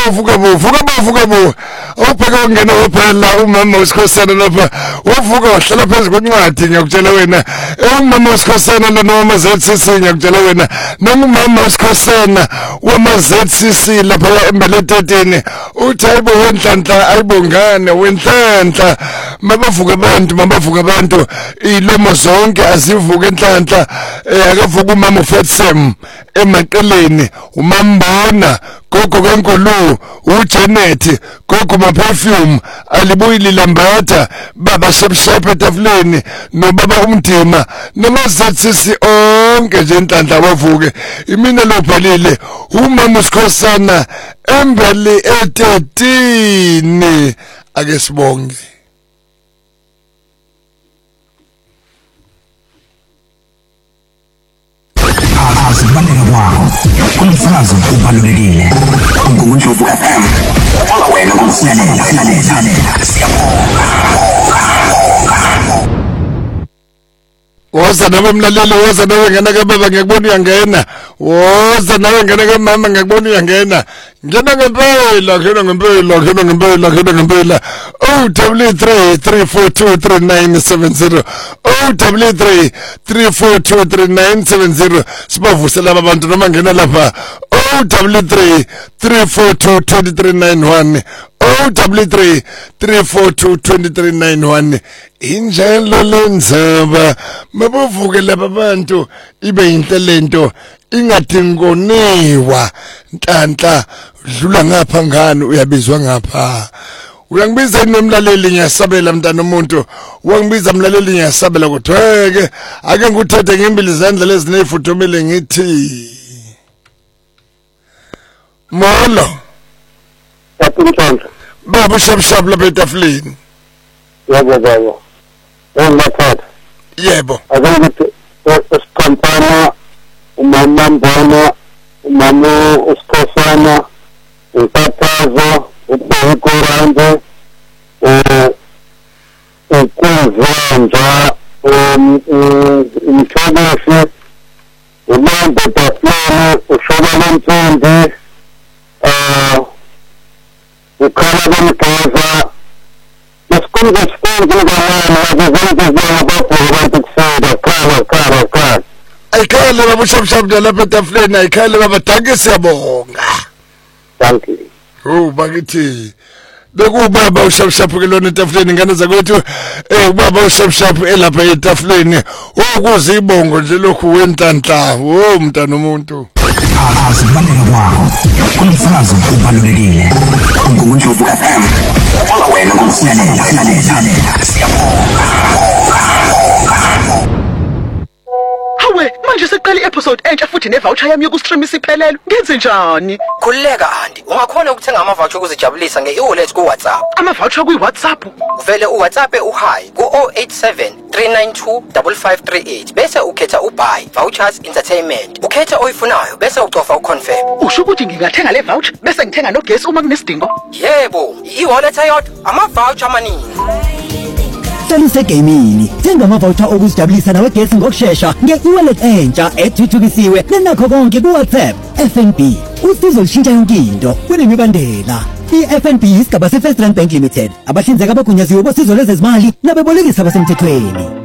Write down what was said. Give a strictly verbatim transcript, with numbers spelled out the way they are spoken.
bo vuka bo vuka bo vuka bo awubheka ungena phela umama usikhosana lapha wavuka wahlala phezu kwencwadi ngiyakutshela wena umama usikhosana lo noma Z C C ngiyakutshela wena noma umama usikhosana wama Z C C lapha embalethetini uthi ayibo wenhlanhla ayibongane wenhlanhla mabavuka abantu mabavuka abantu ilomo zonke azivuka enhlanhla akavuka umama uFetsem emaqeleni umambona gogo kaNkulu uJanet gogo maperfume alibuyile lambatha baba shepshep etafuleni nobaba umdima namazatsisi onke nje enhlanhla wavuke imina lobhalile umama usikhosana embali etetini ake sibonge Asibaleka kwakho kumsakazo ubalulekile nguNdlovu F M uma wena ngosiyalela siyalela siyabonga woza nawe mlaleli woza nawe ngena kababa ngiyakubona uyangena woza nawe ngena kamama ngiyakubona uyangena ngena ngempela ngena ngempela ngena ngempela ngena ngempela oh W three three four two three nine seven zero oh W three three four two three nine seven zero sibavusela abantu noma ngena lapha oh W three three four two two three nine one oh W three three four two two three nine one injalo lenzaba mabavuke laba bantu ibe intelento ingadingoniwa nhlanhla dlula ngapha ngani uyabizwa ngapha uyangibiza nomlaleli ngiyasabela mntana umuntu wangibiza mlaleli ngiyasabela kodwa ake nguthathe ngembili zandla lezinefuthumile ngithi molo yakunhlanga baba shapshap lapha etafuleni yebo baba ngiyathatha yebo akangithi usikampana umama mbona umama usikhosana umpathazo ubhekorande ukuzanja umshobisi ulambe tafulani ushobala mthundi ukhala komgeza isikhulu kwesifundo ngokwamana wazizonke ziyababhula kusida khala khala khala ayikhale baba shapshap lapha etafuleni ayikhale baba danke siyabonga thank you oh bakithi bekubaba ushapshap ke lona etafuleni ngane zakwethu eh ubaba ushapshap elapha etafuleni ukuzibongo nje lokhu wenhlanhla wo mntana umuntu asibaleka kwakho kumsakazo ubalulekile nguNdlovu F M uma wena ngosiyalela siyabonga hawe manje seqala i-episode entsha futhi ne-voucher yami yoku-stream isiphelele ngenze njani khululeka andi ungakhona ukuthenga ama-voucher ukuzijabulisa nge-e-wallet ku-WhatsApp ama-voucher kwi-WhatsApp uvele u-WhatsApp u-hi ku-oh eight seven three nine two five five three eight bese ukhetha ubuy vouchers entertainment ukhetha oyifunayo bese ucofa uconfirm usho ukuthi ngingathenga le voucher bese ngithenga nogesi uma kunesidingo yebo i-wallet ayodwa ama-voucher amaningi Salise Gaming thenga ama-voucher okuzijabulisa nawe gesi ngokusheshsha nge-e-wallet entsha ethuthukisiwe nenakho konke ku-WhatsApp F N B usizo lishintsha yonke into kunemibandela i-F N B isigaba se-First Rand Bank Limited abahlinzeka abagunyaziwe bosizo lwezezimali nabebolekisi abasemthethweni.